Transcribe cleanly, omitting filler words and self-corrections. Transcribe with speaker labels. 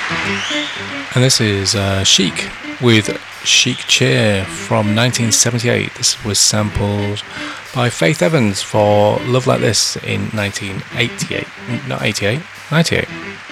Speaker 1: And this is Chic with Chic Cheer from 1978. This was sampled by Faith Evans for Love Like This in 1988. Not 88, 98.